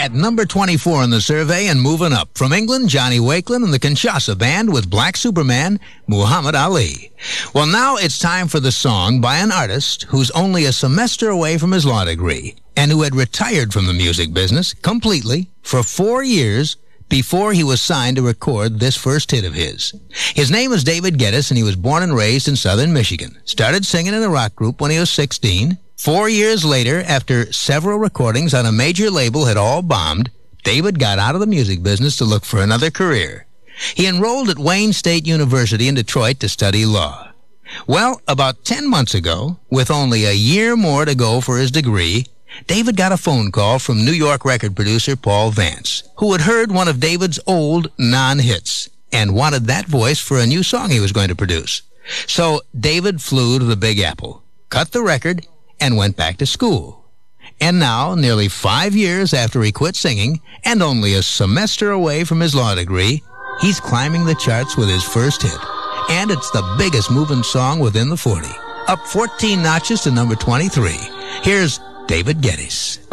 at number 24 in the survey and moving up. From England, Johnny Wakelin and the Kinshasa Band with Black Superman, Muhammad Ali. Well, now it's time for the song by an artist who's only a semester away from his law degree and who had retired from the music business completely for 4 years before he was signed to record this first hit of his. His name is David Geddes, and he was born and raised in southern Michigan. Started singing in a rock group when he was 16. 4 years later, after several recordings on a major label had all bombed, David got out of the music business to look for another career. He enrolled at Wayne State University in Detroit to study law. Well, about 10 months ago, with only a year more to go for his degree, David got a phone call from New York record producer Paul Vance, who had heard one of David's old non-hits and wanted that voice for a new song he was going to produce. So David flew to the Big Apple, cut the record, and went back to school. And now, nearly 5 years after he quit singing, and only a semester away from his law degree, he's climbing the charts with his first hit. And it's the biggest moving song within the 40. Up 14 notches to number 23. Here's David Geddes.